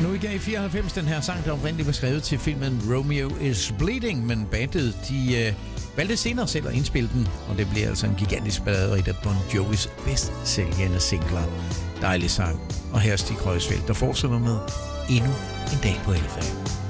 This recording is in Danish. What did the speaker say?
Nu udgav i 94 den her sang, der oprindeligt var skrevet til filmen Romeo is Bleeding, men bandet de valgte senere selv at indspille den, og det bliver altså en gigantisk ballade, et af Bon Jovis bedst sælgende singler. Dejlig sang, og her er Stig Røisfeldt, der fortsætter med Endnu en dag på Elfag.